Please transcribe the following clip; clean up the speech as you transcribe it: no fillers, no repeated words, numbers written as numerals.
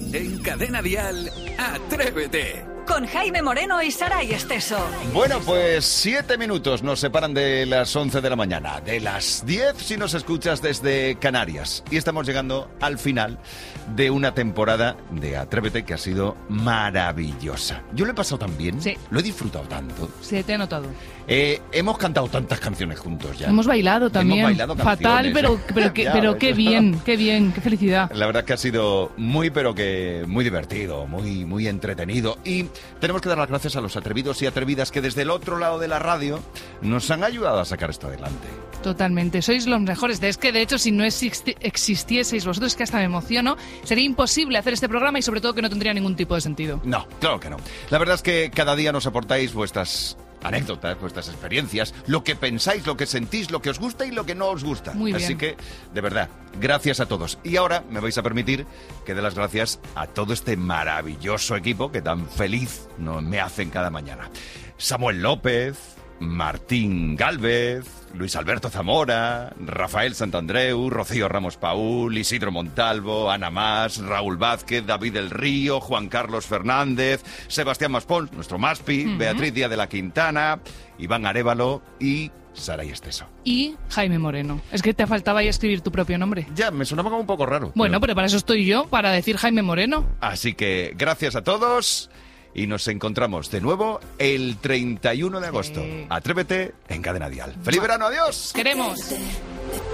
En Cadena Dial, Atrévete. Con Jaime Moreno y Saray Esteso. Bueno, pues 7 minutos nos separan de las 11 de la mañana. De las 10 si nos escuchas desde Canarias. Y estamos llegando al final de una temporada de Atrévete que ha sido maravillosa. Yo lo he pasado tan bien. Sí. Lo he disfrutado tanto. Se te ha notado. Hemos cantado tantas canciones juntos ya. Hemos bailado también. Hemos bailado Fatal, canciones. pero qué bien, qué felicidad. La verdad que ha sido muy, pero que muy divertido, muy entretenido. Y tenemos que dar las gracias a los atrevidos y atrevidas que desde el otro lado de la radio nos han ayudado a sacar esto adelante. Totalmente, sois los mejores. Es que de hecho si no existieseis vosotros, es que hasta me emociono, sería imposible hacer este programa y sobre todo que no tendría ningún tipo de sentido. No, claro que no. La verdad es que cada día nos aportáis vuestras anécdotas, vuestras experiencias, lo que pensáis, lo que sentís, lo que os gusta y lo que no os gusta. Muy bien. Así que, de verdad, gracias a todos. Y ahora me vais a permitir que dé las gracias a todo este maravilloso equipo que tan feliz me hacen cada mañana. Samuel López, Martín Gálvez, Luis Alberto Zamora, Rafael Santandreu, Rocío Ramos Paúl, Isidro Montalvo, Ana Mas, Raúl Vázquez, David del Río, Juan Carlos Fernández, Sebastián Maspons, nuestro Maspi, Beatriz Díaz de la Quintana, Iván Arévalo y Saray Esteso. Y Jaime Moreno. Es que te faltaba ahí escribir tu propio nombre. Ya, me sonaba como un poco raro. Bueno, pero para eso estoy yo, para decir Jaime Moreno. Así que gracias a todos y nos encontramos de nuevo el 31 de agosto. Atrévete en Cadena Dial. ¡Feliz verano! ¡Adiós! Queremos.